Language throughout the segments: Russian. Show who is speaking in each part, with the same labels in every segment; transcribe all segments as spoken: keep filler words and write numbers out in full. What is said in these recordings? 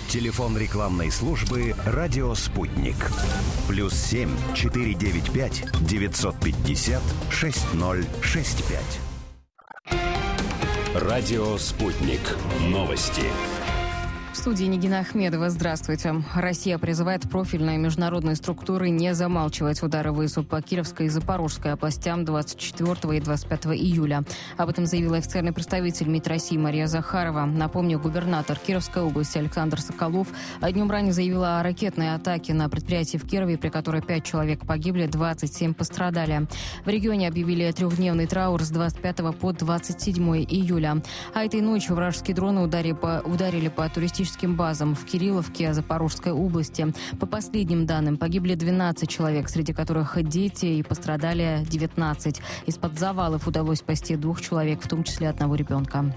Speaker 1: Телефон рекламной службы «Радио Спутник». Плюс семь четыре девять пять девятьсот пятьдесят шесть ноль шесть пять. Радио Спутник. Новости.
Speaker 2: В студии Нигина Ахмедова. Здравствуйте. Россия призывает профильные международные структуры не замалчивать удары ВСУ по Кировской и Запорожской областям двадцать четвёртого и двадцать пятого июля. Об этом заявил официальный представитель МИД России Мария Захарова. Напомню, губернатор Кировской области Александр Соколов днем ранее заявил о ракетной атаке на предприятие в Кирове, при которой пять человек погибли, двадцать семь пострадали. В регионе объявили трехдневный траур с двадцать пятого по двадцать седьмое июля. А этой ночью вражеские дроны ударили по, ударили по туристическим базам в Кирилловке, Запорожской области. По последним данным, погибли двенадцать человек, среди которых дети, и пострадали девятнадцать. Из-под завалов удалось спасти двух человек, в том числе одного ребенка.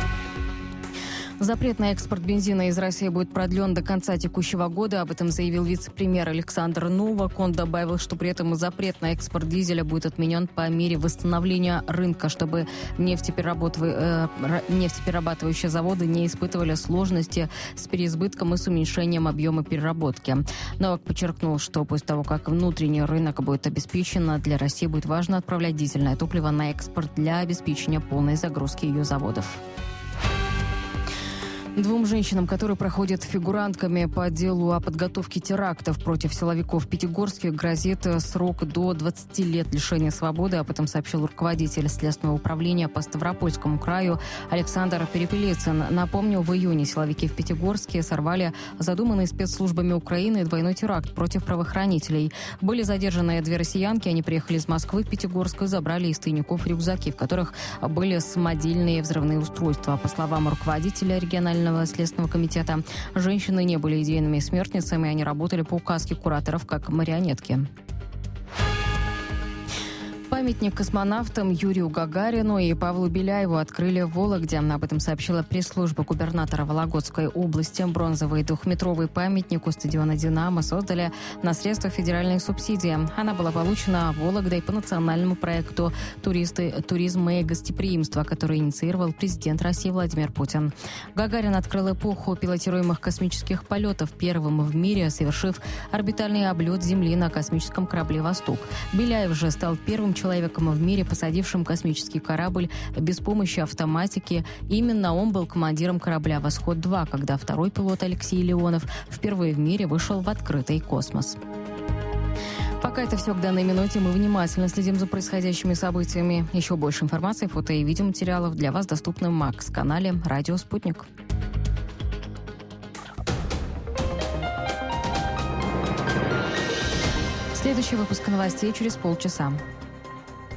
Speaker 2: Запрет на экспорт бензина из России будет продлен до конца текущего года. Об этом заявил вице-премьер Александр Новак. Он добавил, что при этом запрет на экспорт дизеля будет отменен по мере восстановления рынка, чтобы нефтеперерабатывающие, э, нефтеперерабатывающие заводы не испытывали сложности с переизбытком и с уменьшением объема переработки. Новак подчеркнул, что после того, как внутренний рынок будет обеспечен, для России будет важно отправлять дизельное топливо на экспорт для обеспечения полной загрузки ее заводов. Двум женщинам, которые проходят фигурантками по делу о подготовке терактов против силовиков в Пятигорске, грозит срок до двадцати лет лишения свободы. Об этом сообщил руководитель Следственного управления по Ставропольскому краю Александр Перепелицын. Напомню, в июне силовики в Пятигорске сорвали задуманный спецслужбами Украины двойной теракт против правоохранителей. Были задержаны две россиянки. Они приехали из Москвы в Пятигорск и забрали из тайников рюкзаки, в которых были самодельные взрывные устройства. По словам руководителя регионального Следственного комитета, женщины не были идейными смертницами, они работали по указке кураторов как марионетки. Памятник космонавтам Юрию Гагарину и Павлу Беляеву открыли в Вологде. Об этом сообщила пресс-служба губернатора Вологодской области. Бронзовый двухметровый памятник у стадиона «Динамо» создали на средства федеральной субсидии. Она была получена Вологдой по национальному проекту «Туристы, туризм и гостеприимство», который инициировал президент России Владимир Путин. Гагарин открыл эпоху пилотируемых космических полетов, первым в мире совершив орбитальный облет Земли на космическом корабле «Восток». Беляев же стал первым человеком в мире, посадившим космический корабль без помощи автоматики. Именно он был командиром корабля «Восход-два», когда второй пилот Алексей Леонов впервые в мире вышел в открытый космос. Пока это все к данной минуте. Мы внимательно следим за происходящими событиями. Еще больше информации, фото и видеоматериалов для вас доступны в Макс-канале «Радио Спутник». Следующий выпуск новостей через полчаса.